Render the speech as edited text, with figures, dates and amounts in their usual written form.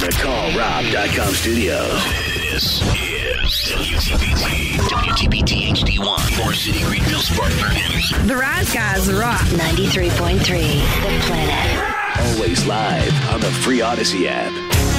the CallRob.com studios. This is WTBT HD1, Forest City, Greenville, Spartanburg, Henderson. The Rise Guys rock. 93.3, The Planet. Always live on the free Odyssey app.